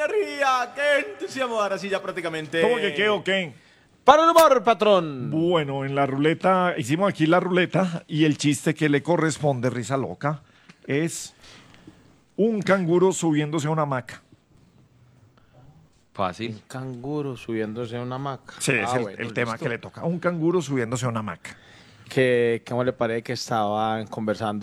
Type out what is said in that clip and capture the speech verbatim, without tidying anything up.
energía! ¡Qué entusiasmo! Ahora sí, ya prácticamente. ¿Cómo que qué o qué? Para el humor, patrón. Bueno, en la ruleta, hicimos aquí la ruleta y el chiste que le corresponde, risa loca, es un canguro subiéndose a una hamaca. Fácil. Un canguro subiéndose a una hamaca. Sí, es Ah, el, bueno, el tema listo. que le toca. Un canguro subiéndose a una hamaca. Que, ¿cómo le parece que estaban conversando